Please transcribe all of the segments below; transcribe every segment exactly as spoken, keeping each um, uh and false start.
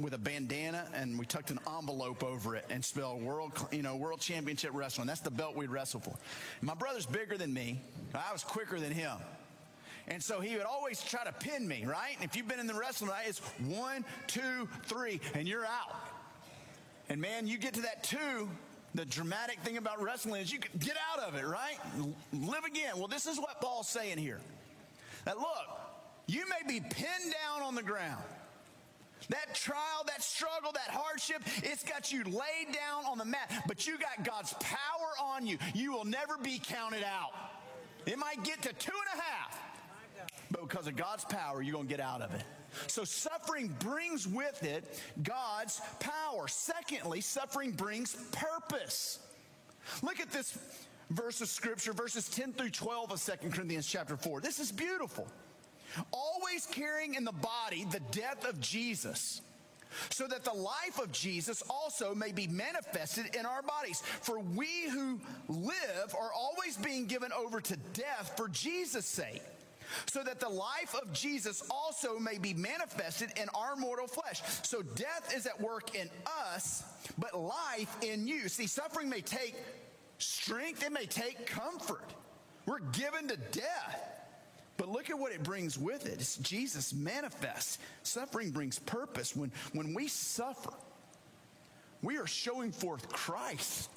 with a bandana, and we tucked an envelope over it and spelled world, you know, world championship wrestling. That's the belt we'd wrestle for. My brother's bigger than me. I was quicker than him. And so he would always try to pin me, right? And if you've been in the wrestling, right, it's one, two, three, and you're out. And man, you get to that two, the dramatic thing about wrestling is you can get out of it, right? Live again. Well, this is what Paul's saying here. That look, you may be pinned down on the ground. That trial, that struggle, that hardship, it's got you laid down on the mat, but you got God's power on you. You will never be counted out. It might get to two and a half, but because of God's power, you're going to get out of it. So suffering brings with it God's power. Secondly, suffering brings purpose. Look at this verse of Scripture, verses ten through twelve of Second Corinthians chapter four. This is beautiful. Always carrying in the body the death of Jesus, so that the life of Jesus also may be manifested in our bodies. For we who live are always being given over to death for Jesus' sake, so that the life of Jesus also may be manifested in our mortal flesh. So death is at work in us, but life in you. See, suffering may take strength, it may take comfort. We're given to death. But look at what it brings with it. It's Jesus manifests. Suffering brings purpose. When, when we suffer, we are showing forth Christ.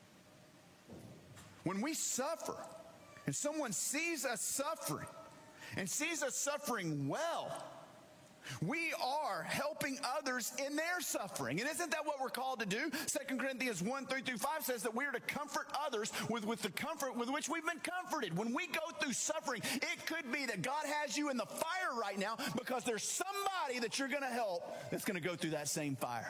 When we suffer, and someone sees us suffering, and sees us suffering well, we are helping others in their suffering. And isn't that what we're called to do? Second Corinthians one, three through five says that we are to comfort others with, with the comfort with which we've been comforted. When we go through suffering, it could be that God has you in the fire right now because there's somebody that you're going to help that's going to go through that same fire.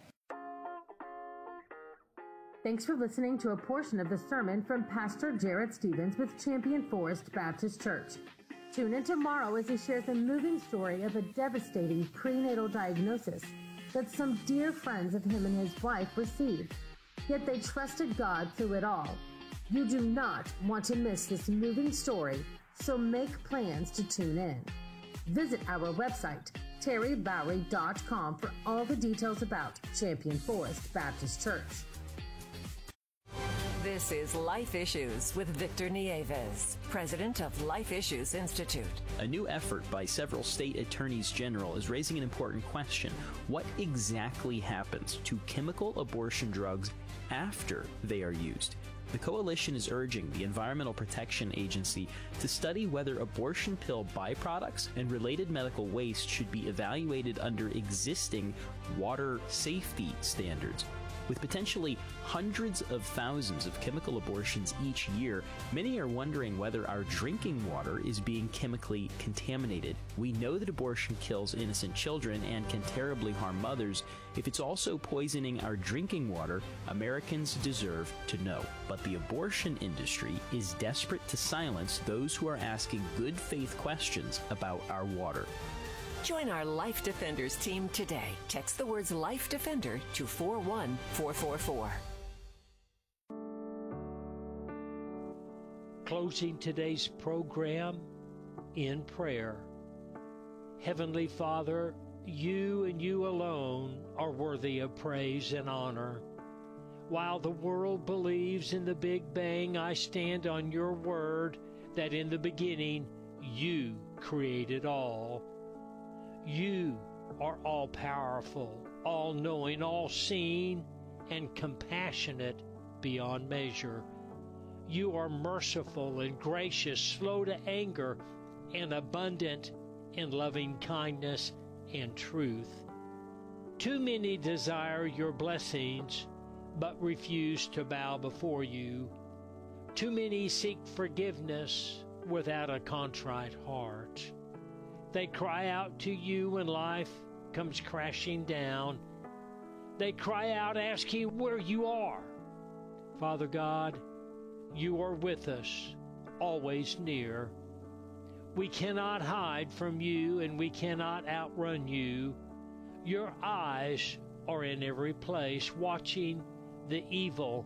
Thanks for listening to a portion of the sermon from Pastor Jared Stevens with Champion Forest Baptist Church. Tune in tomorrow as he shares a moving story of a devastating prenatal diagnosis that some dear friends of him and his wife received. Yet they trusted God through it all. You do not want to miss this moving story, so make plans to tune in. Visit our website, terry lowry dot com, for all the details about Champion Forest Baptist Church. This is Life Issues with Victor Nieves, president of Life Issues Institute. A new effort by several state attorneys general is raising an important question. What exactly happens to chemical abortion drugs after they are used? The coalition is urging the Environmental Protection Agency to study whether abortion pill byproducts and related medical waste should be evaluated under existing water safety standards. With potentially hundreds of thousands of chemical abortions each year, many are wondering whether our drinking water is being chemically contaminated. We know that abortion kills innocent children and can terribly harm mothers. If it's also poisoning our drinking water, Americans deserve to know. But the abortion industry is desperate to silence those who are asking good faith questions about our water. Join our Life Defenders team today. Text the words Life Defender to four one four four four. Closing today's program in prayer. Heavenly Father, you and you alone are worthy of praise and honor. While the world believes in the Big Bang, I stand on your word that in the beginning you created all. You are all-powerful, all-knowing, all-seeing, and compassionate beyond measure. You are merciful and gracious, slow to anger, and abundant in loving kindness and truth. Too many desire your blessings, but refuse to bow before you. Too many seek forgiveness without a contrite heart. They cry out to you when life comes crashing down. They cry out asking where you are. Father God, you are with us, always near. We cannot hide from you and we cannot outrun you. Your eyes are in every place, watching the evil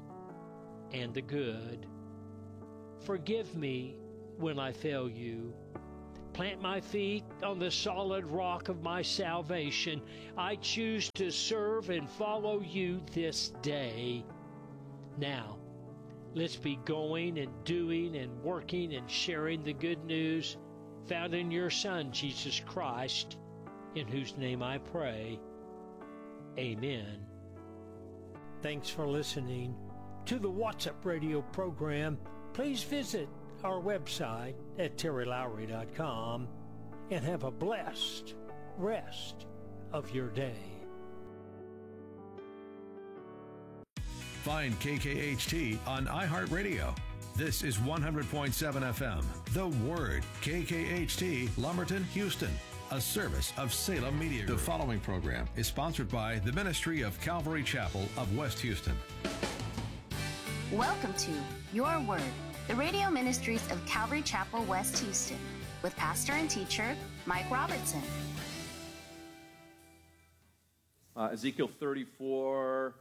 and the good. Forgive me when I fail you. Plant my feet on the solid rock of my salvation. I choose to serve and follow you this day. Now, let's be going and doing and working and sharing the good news found in your Son, Jesus Christ, in whose name I pray. Amen. Thanks for listening to the What's Up Radio program. Please visit our website at terry lowry dot com and have a blessed rest of your day. Find K K H T on iHeartRadio. This is one hundred point seven F M. The Word, K K H T, Lumberton, Houston, a service of Salem Media Group. The following program is sponsored by the Ministry of Calvary Chapel of West Houston. Welcome to Your Word, the radio ministries of Calvary Chapel, West Houston, with pastor and teacher Mike Robertson. Uh, Ezekiel thirty-four,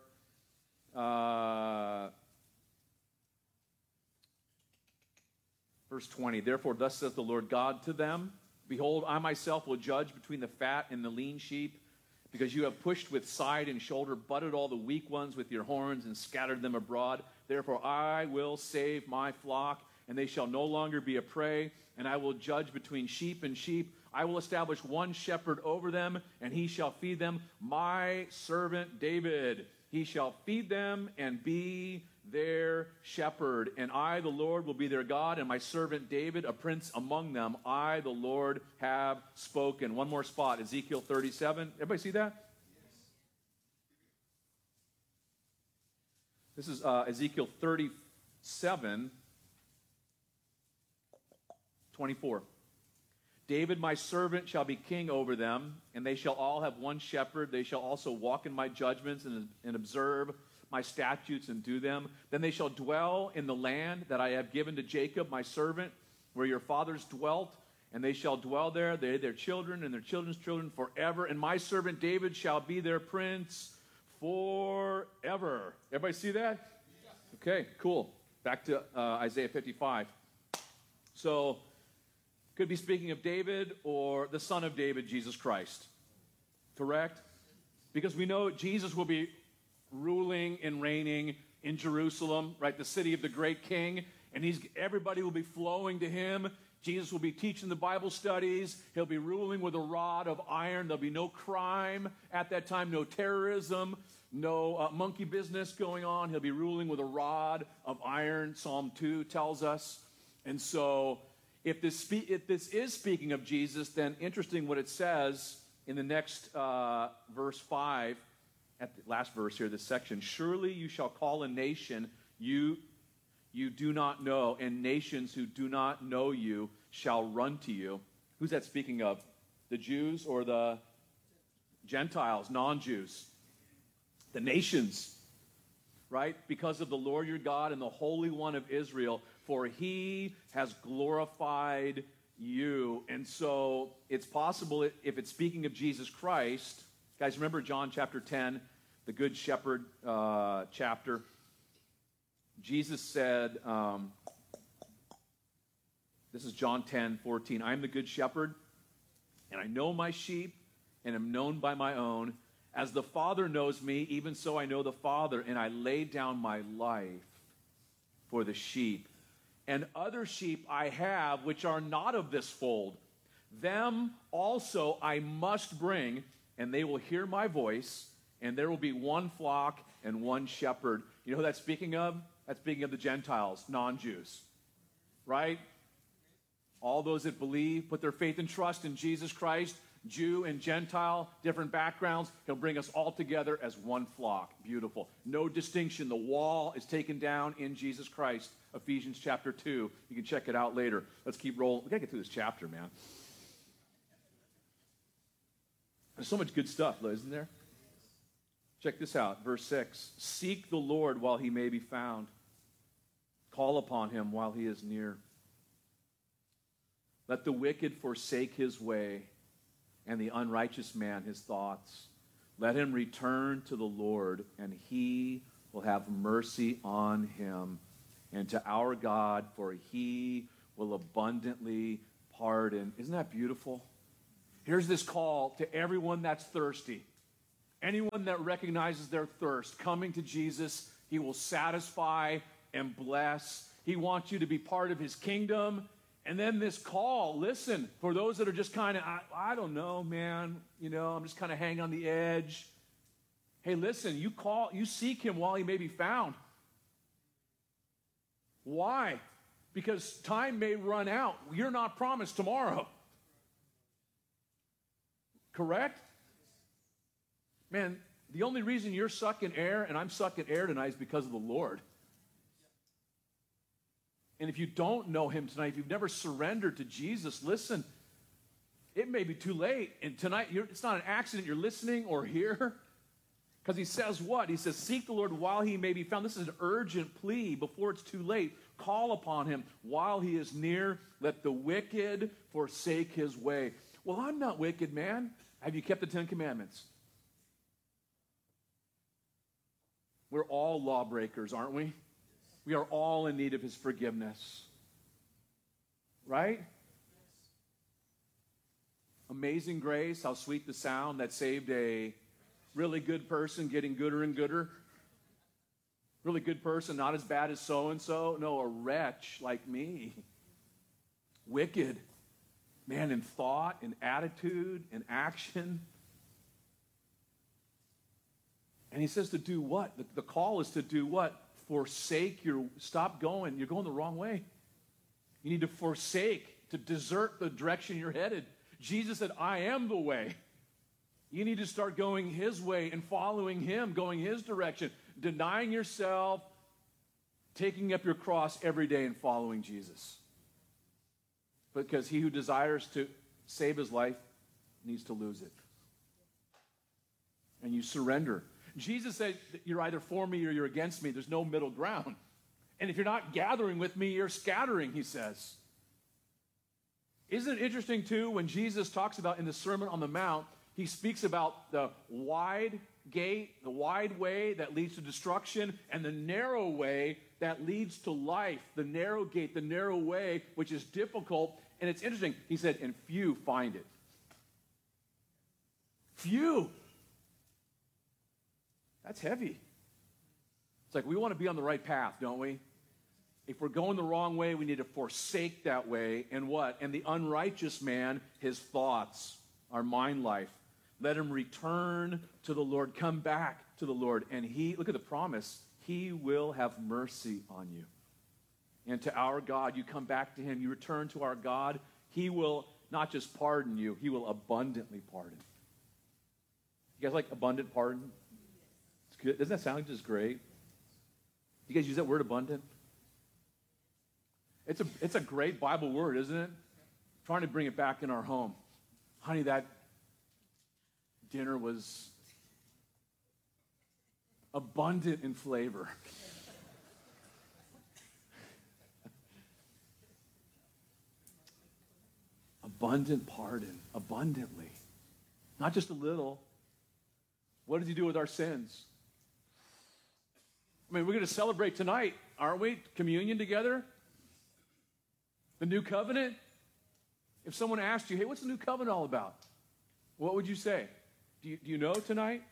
uh, verse twenty. Therefore, thus says the Lord God to them, behold, I myself will judge between the fat and the lean sheep, because you have pushed with side and shoulder, butted all the weak ones with your horns, and scattered them abroad. Therefore I will save my flock, and they shall no longer be a prey, and I will judge between sheep and sheep. I will establish one shepherd over them, and he shall feed them, my servant David. He shall feed them and be their shepherd. And I, the Lord, will be their God, and my servant David, a prince among them. I, the Lord, have spoken. One more spot, Ezekiel thirty-seven. Everybody see that? This is uh, Ezekiel thirty-seven, twenty-four. David, my servant, shall be king over them, and they shall all have one shepherd. They shall also walk in my judgments and, and observe my statutes and do them. Then they shall dwell in the land that I have given to Jacob, my servant, where your fathers dwelt, and they shall dwell there, they, their children, and their children's children forever. And my servant David shall be their prince forever. Everybody see that? Okay, cool. Back to uh, Isaiah fifty-five. So, could be speaking of David or the son of David, Jesus Christ. Correct? Because we know Jesus will be ruling and reigning in Jerusalem, right? The city of the great king. And he's everybody will be flowing to him. Jesus will be teaching the Bible studies. He'll be ruling with a rod of iron. There'll be no crime at that time, no terrorism, no uh, monkey business going on. He'll be ruling with a rod of iron, Psalm two tells us. And so if this, spe- if this is speaking of Jesus, then interesting what it says in the next uh, verse five, at the last verse here, this section. Surely you shall call a nation you you do not know, and nations who do not know you shall run to you. Who's that speaking of? The Jews or the Gentiles, non-Jews? The nations, right? Because of the Lord your God and the Holy One of Israel, for he has glorified you. And so it's possible if it's speaking of Jesus Christ. Guys, remember John chapter ten, the Good Shepherd uh, chapter? Jesus said, um, this is John ten fourteen, I am the Good Shepherd, and I know my sheep, and am known by my own. As the Father knows me, even so I know the Father, and I lay down my life for the sheep. And other sheep I have, which are not of this fold. Them also I must bring, and they will hear my voice, and there will be one flock and one shepherd. You know who that's speaking of? That's speaking of the Gentiles, non-Jews, right? All those that believe, put their faith and trust in Jesus Christ, Jew and Gentile, different backgrounds. He'll bring us all together as one flock. Beautiful. No distinction. The wall is taken down in Jesus Christ. Ephesians chapter two. You can check it out later. Let's keep rolling. We got to get through this chapter, man. There's so much good stuff, isn't there? Check this out. Verse six. Seek the Lord while he may be found. Call upon him while he is near. Let the wicked forsake his way, and the unrighteous man his thoughts. Let him return to the Lord, and he will have mercy on him, and to our God, for he will abundantly pardon. Isn't that beautiful? Here's this call to everyone that's thirsty. Anyone that recognizes their thirst, coming to Jesus, he will satisfy and bless. He wants you to be part of his kingdom. And then this call, listen, for those that are just kind of, I, I don't know, man, you know, I'm just kind of hanging on the edge. Hey, listen, you call, you seek him while he may be found. Why? Because time may run out. You're not promised tomorrow. Correct? Man, the only reason you're sucking air and I'm sucking air tonight is because of the Lord. And if you don't know him tonight, if you've never surrendered to Jesus, listen, it may be too late. And tonight, you're, it's not an accident you're listening or here. Because he says what? He says, seek the Lord while he may be found. This is an urgent plea before it's too late. Call upon him while he is near. Let the wicked forsake his way. Well, I'm not wicked, man. Have you kept the Ten Commandments? We're all lawbreakers, aren't we? We are all in need of his forgiveness. Right? Amazing grace, how sweet the sound that saved a really good person getting gooder and gooder. Really good person, not as bad as so-and-so. No, a wretch like me. Wicked. Man, in thought, in attitude, in action. And he says to do what? The, the call is to do what? Forsake your, stop going. You're going the wrong way. You need to forsake, to desert the direction you're headed. Jesus said, I am the way. You need to start going his way and following him, going his direction, denying yourself, taking up your cross every day and following Jesus. Because he who desires to save his life needs to lose it. And you surrender. Jesus said, you're either for me or you're against me. There's no middle ground. And if you're not gathering with me, you're scattering, he says. Isn't it interesting, too, when Jesus talks about in the Sermon on the Mount, he speaks about the wide gate, the wide way that leads to destruction, and the narrow way that leads to life. The narrow gate, the narrow way, which is difficult. And it's interesting. He said, and few find it. Few. That's heavy. It's like we want to be on the right path, don't we? If we're going the wrong way, we need to forsake that way. And what? And the unrighteous man, his thoughts, our mind life. Let him return to the Lord. Come back to the Lord. And he, look at the promise, he will have mercy on you. And to our God, you come back to him. You return to our God. He will not just pardon you, he will abundantly pardon. You guys like abundant pardon? It's good. Doesn't that sound just great? You guys use that word abundant? It's a, it's a great Bible word, isn't it? I'm trying to bring it back in our home. Honey, that dinner was abundant in flavor. Abundant pardon, abundantly. Not just a little. What does he do with our sins? I mean, we're going to celebrate tonight, aren't we? Communion together. The new covenant. If someone asked you, hey, what's the new covenant all about? What would you say? Do you, do you know tonight?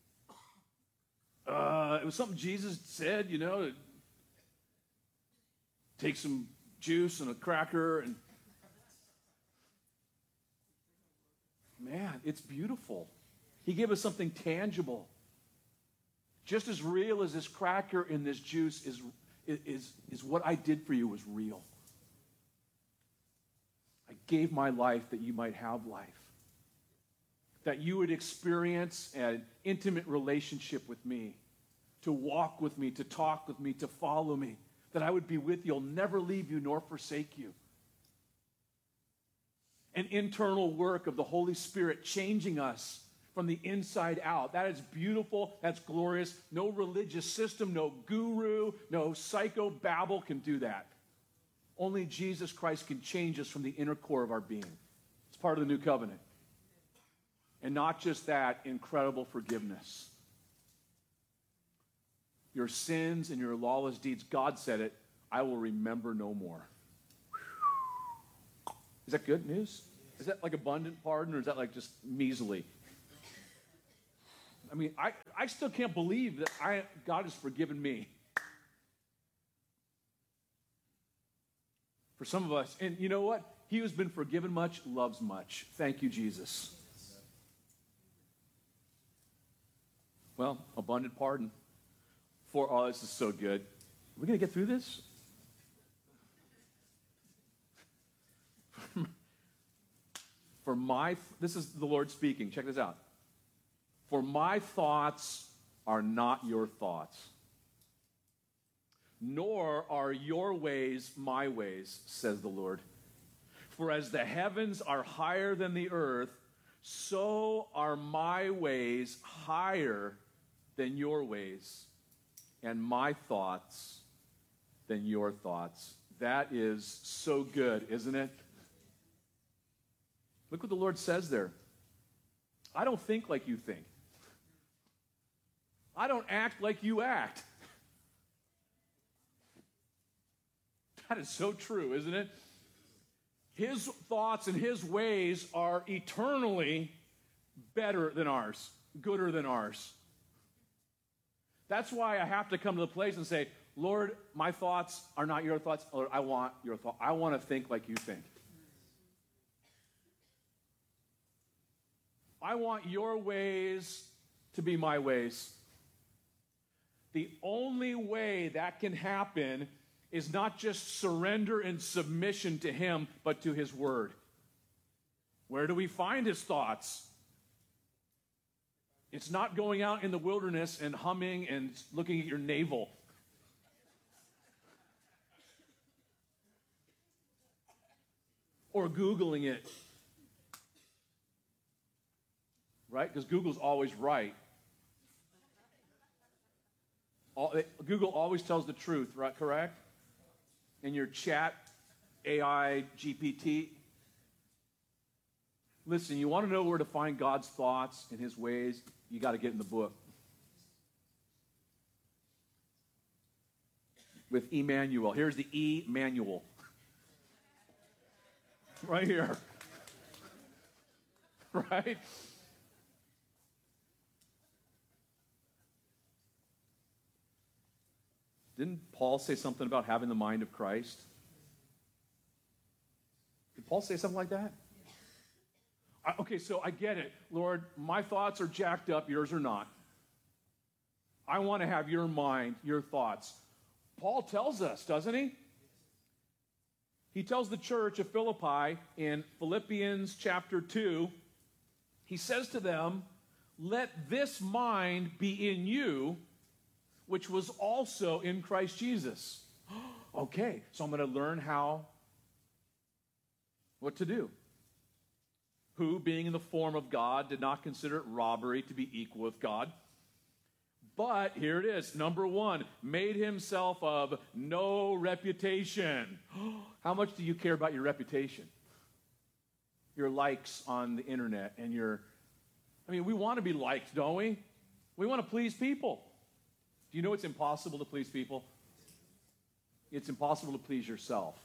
Uh, it was something Jesus said, you know, to take some juice and a cracker and man, it's beautiful. He gave us something tangible. Just as real as this cracker and this juice is, is, is what I did for you was real. I gave my life that you might have life. That you would experience an intimate relationship with me, to walk with me, to talk with me, to follow me, that I would be with you. I'll never leave you nor forsake you. An internal work of the Holy Spirit changing us from the inside out. That is beautiful. That's glorious. No religious system, no guru, no psychobabble can do that. Only Jesus Christ can change us from the inner core of our being. It's part of the new covenant. And not just that, incredible forgiveness. Your sins and your lawless deeds, God said it, I will remember no more. Is that good news? Is that like abundant pardon, or is that like just measly? I mean, I, I still can't believe that I God has forgiven me. For some of us, and you know what? He who's been forgiven much loves much. Thank you, Jesus. Well, abundant pardon. For, oh, this is so good. Are we going to get through this? For my, this is the Lord speaking. Check this out. For my thoughts are not your thoughts, nor are your ways my ways, says the Lord. For as the heavens are higher than the earth, so are my ways higher than your ways, and my thoughts than your thoughts. That is so good, isn't it? Look what the Lord says there. I don't think like you think. I don't act like you act. That is so true, isn't it? His thoughts and his ways are eternally better than ours, gooder than ours. That's why I have to come to the place and say, Lord, my thoughts are not your thoughts. Lord, I want your thoughts. I want to think like you think. I want your ways to be my ways. The only way that can happen is not just surrender and submission to him, but to his word. Where do we find his thoughts? It's not going out in the wilderness and humming and looking at your navel. Or Googling it. Right? Because Google's always right. All, Google always tells the truth, right? Correct? In your chat, A I, G P T. Listen, you want to know where to find God's thoughts and his ways? You got to get in the book. With Emmanuel. Here's the E manual. Right here. Right? Didn't Paul say something about having the mind of Christ? Did Paul say something like that? I, okay, so I get it. Lord, my thoughts are jacked up, yours are not. I want to have your mind, your thoughts. Paul tells us, doesn't he? He tells the church of Philippi in Philippians chapter two, he says to them, let this mind be in you, which was also in Christ Jesus. Okay, so I'm going to learn how, what to do. Who, being in the form of God, did not consider it robbery to be equal with God. But, here it is, number one, made himself of no reputation. How much do you care about your reputation? Your likes on the internet and your, I mean, we want to be liked, don't we? We want to please people. Do you know it's impossible to please people? It's impossible to please yourself.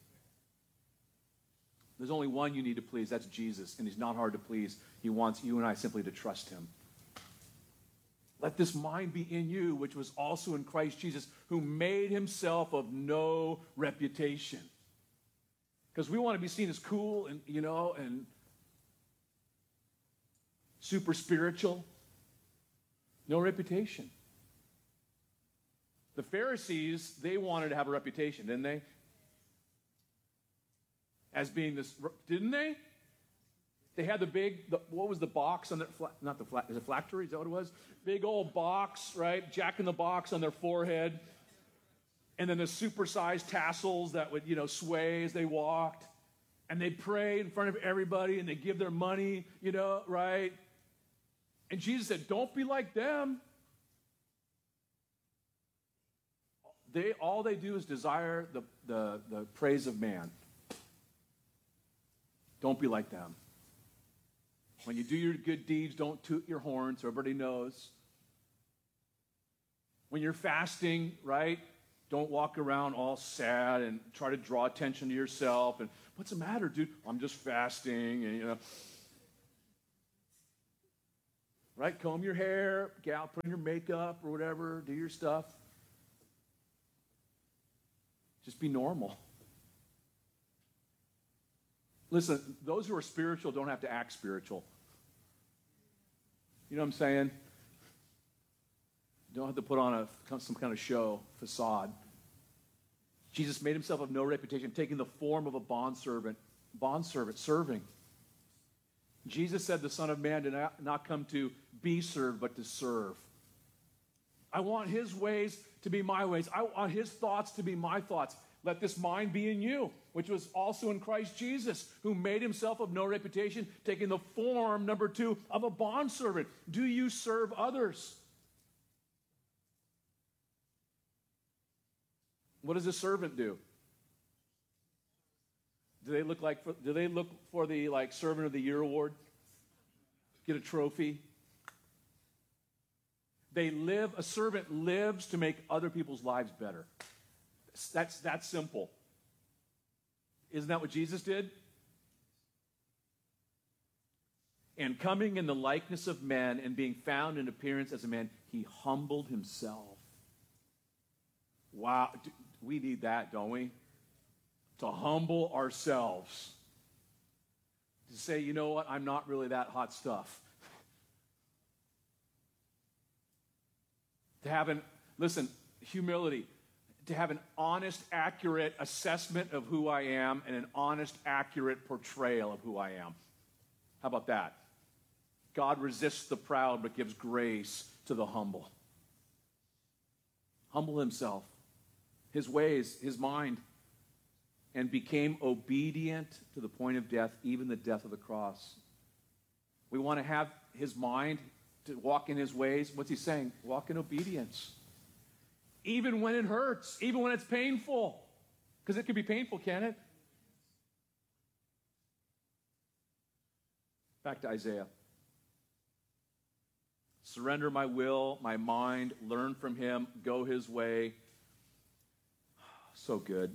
There's only one you need to please. That's Jesus, and he's not hard to please. He wants you and I simply to trust him. Let this mind be in you, which was also in Christ Jesus, who made himself of no reputation. Because we want to be seen as cool and, you know, and super spiritual. No reputation. The Pharisees, they wanted to have a reputation, didn't they? As being this, didn't they? They had the big, the, what was the box on their, not the, is it phylactery, is that what it was? Big old box, right? Jack in the box on their forehead. And then the supersized tassels that would, you know, sway as they walked. And they pray in front of everybody and they give their money, you know, right? And Jesus said, don't be like them. They, all they do is desire the, the, the praise of man. Don't be like them. When you do your good deeds, don't toot your horn so everybody knows. When you're fasting, right, Don't walk around all sad and try to draw attention to yourself. And what's the matter, dude? I'm just fasting, and you know. Right? Comb your hair, gal, put on your makeup or whatever, do your stuff. Just be normal. Listen, those who are spiritual don't have to act spiritual. You know what I'm saying? You don't have to put on a, some kind of show, facade. Jesus made himself of no reputation, taking the form of a bondservant, bondservant, serving. Jesus said the Son of Man did not, not come to be served, but to serve. I want his ways to be my ways. I want his thoughts to be my thoughts. Let this mind be in you, which was also in Christ Jesus, who made himself of no reputation, taking the form, number two, of a bondservant. Do you serve others? What does a servant do? Do they look like? For, do they look for the like Servant of the Year award? Get a trophy? They live. A servant lives to make other people's lives better. That's that simple. Isn't that what Jesus did? And coming in the likeness of men and being found in appearance as a man, he humbled himself. Wow, we need that, don't we? To humble ourselves. To say, you know what, I'm not really that hot stuff. To have an, listen, humility. To have an honest, accurate assessment of who I am and an honest, accurate portrayal of who I am. How about that? God resists the proud but gives grace to the humble. Humble himself, his ways, his mind, and became obedient to the point of death, even the death of the cross. We want to have his mind, to walk in his ways. What's he saying? Walk in obedience. Even when it hurts, even when it's painful. Because it can be painful, can't it? Back to Isaiah. Surrender my will, my mind, learn from him, go his way. So good.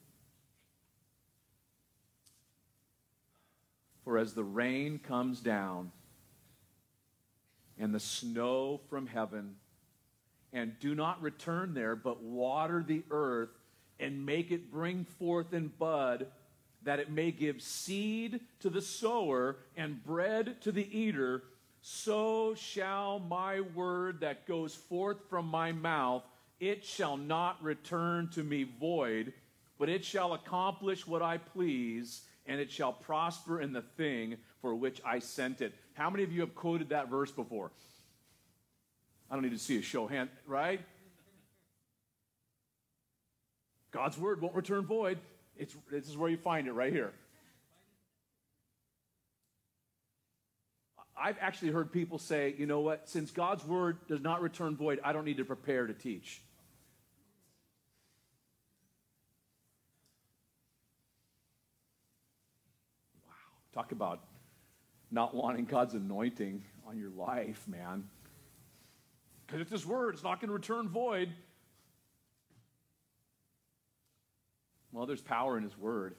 For as the rain comes down and the snow from heaven, and do not return there, but water the earth and make it bring forth in bud, that it may give seed to the sower and bread to the eater, so shall my word that goes forth from my mouth, it shall not return to me void, but it shall accomplish what I please, and it shall prosper in the thing for which I sent it. How many of you have quoted that verse before? I don't need to see a show of hand, right? God's word won't return void. It's, this is where you find it, right here. I've actually heard people say, you know what, since God's word does not return void, I don't need to prepare to teach. Wow. Talk about not wanting God's anointing on your life, man. Because it's his word, it's not going to return void. Well, there's power in his word.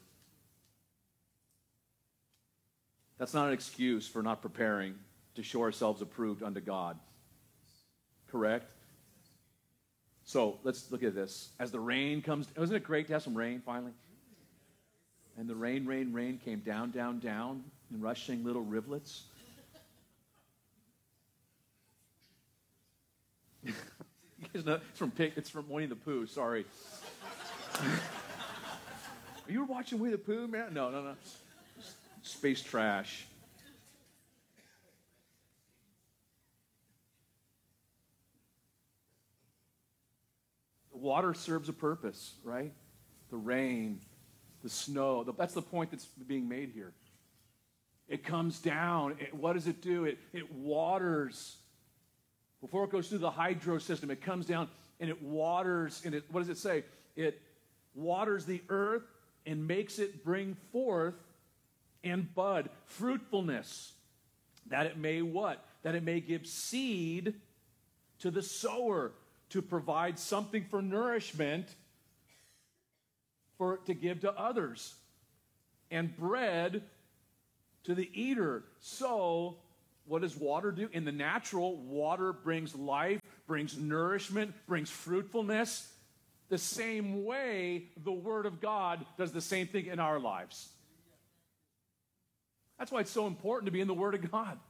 That's not an excuse for not preparing to show ourselves approved unto God. Correct? So let's look at this. As the rain comes, wasn't it great to have some rain finally? And the rain, rain, rain came down, down, down in rushing little rivulets. You know, it's from Pig, it's from Winnie the Pooh. Sorry. You were watching Winnie the Pooh, man? No, no, no. Space trash. The water serves a purpose, right? The rain, the snow. That's the point that's being made here. It comes down. It, what does it do? It, it waters. Before it goes through the hydro system, it comes down and it waters. And it, what does it say? It waters the earth and makes it bring forth and bud, fruitfulness, that it may what? That it may give seed to the sower. to provide something for nourishment for to give to others, and bread to the eater. So, what does water do? In the natural, water brings life, brings nourishment, brings fruitfulness. The same way the Word of God does the same thing in our lives. That's why it's so important to be in the Word of God.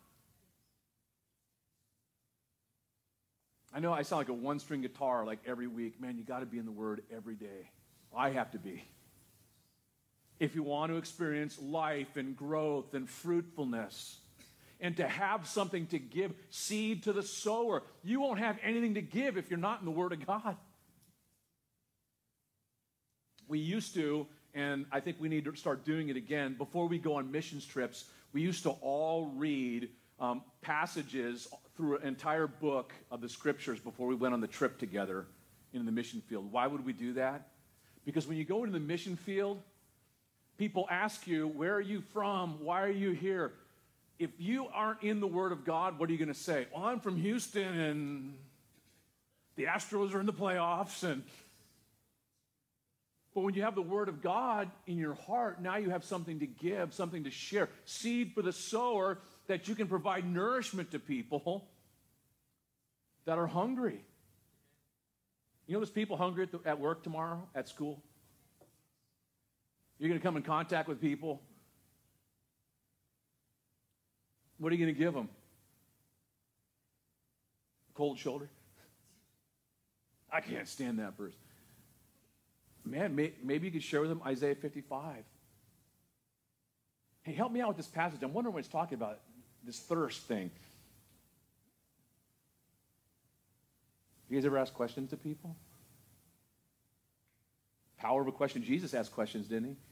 I know I sound like a one-string guitar like every week. Man, you got to be in the Word every day. I have to be. If you want to experience life and growth and fruitfulness, and to have something to give, seed to the sower, you won't have anything to give if you're not in the Word of God. We used to, and I think we need to start doing it again, before we go on missions trips, we used to all read um, passages through an entire book of the Scriptures before we went on the trip together in the mission field. Why would we do that? Because when you go into the mission field, people ask you, where are you from? Why are you here? If you aren't in the Word of God, what are you going to say? Well, I'm from Houston, and the Astros are in the playoffs. And But when you have the Word of God in your heart, now you have something to give, something to share. Seed for the sower, that you can provide nourishment to people that are hungry. You know there's people hungry at, the, at work tomorrow, at school? You're going to come in contact with people. What are you going to give them? Cold shoulder? I can't stand that verse. Man, may, maybe you could share with them Isaiah fifty-five. Hey, help me out with this passage. I'm wondering what it's talking about, this thirst thing. You guys ever ask questions to people? Power of a question. Jesus asked questions, didn't he?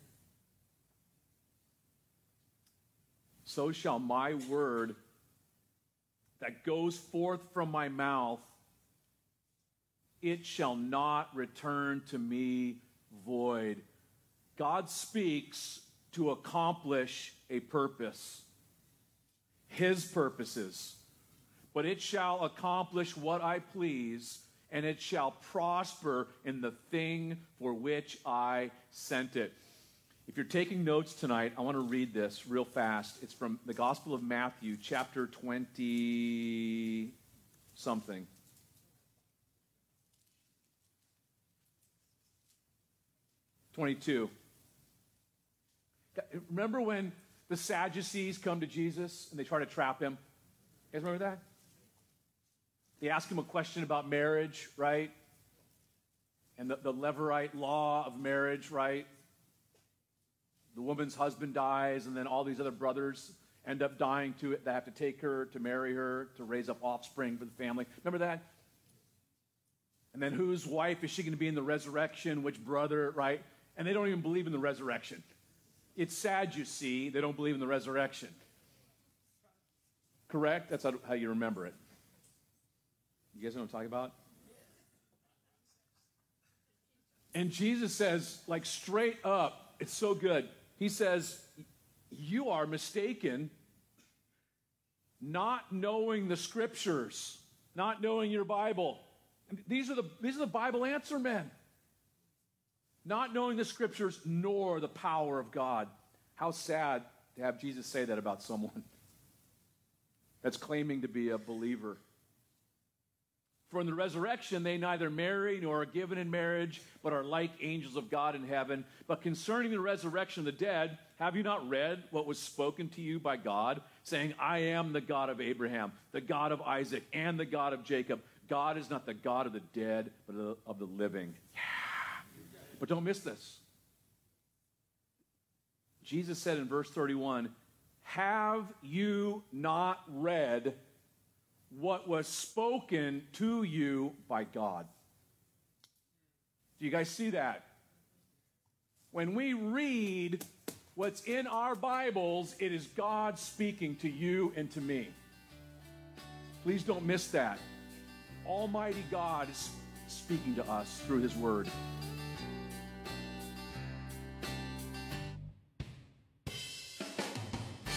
So shall my word that goes forth from my mouth, it shall not return to me void. God speaks to accomplish a purpose, his purposes. But it shall accomplish what I please, and it shall prosper in the thing for which I sent it. If you're taking notes tonight, I want to read this real fast. It's from the Gospel of Matthew, chapter twenty something. twenty-two. Remember when the Sadducees come to Jesus and they try to trap him? You guys remember that? They ask him a question about marriage, right? And the, the Levirate law of marriage, right? The woman's husband dies, and then all these other brothers end up dying to it. They have to take her to marry her, to raise up offspring for the family. Remember that? And then whose wife is she going to be in the resurrection? Which brother, right? And they don't even believe in the resurrection. It's Sadducee. They don't believe in the resurrection. Correct? That's how, how you remember it. You guys know what I'm talking about? And Jesus says, like straight up, it's so good. He says, you are mistaken, not knowing the Scriptures, not knowing your Bible. These are the, these are the Bible answer men. Not knowing the Scriptures nor the power of God. How sad to have Jesus say that about someone that's claiming to be a believer. For in the resurrection they neither marry nor are given in marriage, but are like angels of God in heaven. But concerning the resurrection of the dead, have you not read what was spoken to you by God, saying, I am the God of Abraham, the God of Isaac, and the God of Jacob. God is not the God of the dead, but of the living. Yeah. But don't miss this. Jesus said in verse thirty-one, have you not read what was spoken to you by God? Do you guys see that? When we read what's in our Bibles, it is God speaking to you and to me. Please don't miss that. Almighty God is speaking to us through His Word.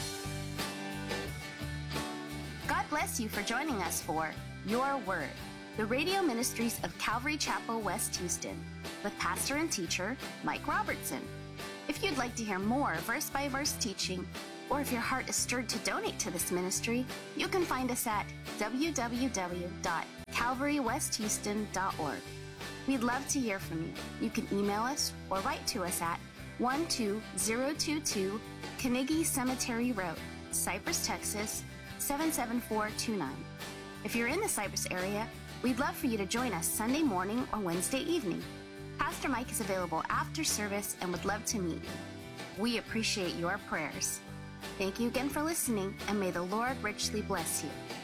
God bless you for joining us for Your Word. the radio ministries of Calvary Chapel, West Houston, with pastor and teacher Mike Robertson. If you'd like to hear more verse-by-verse teaching, or if your heart is stirred to donate to this ministry, you can find us at w w w dot calvary west houston dot org. We'd love to hear from you. You can email us or write to us at one two zero two two Carnegie Cemetery Road, Cypress, Texas seven seven four two nine. If you're in the Cypress area, we'd love for you to join us Sunday morning or Wednesday evening. Pastor Mike is available after service and would love to meet you. We appreciate your prayers. Thank you again for listening, and may the Lord richly bless you.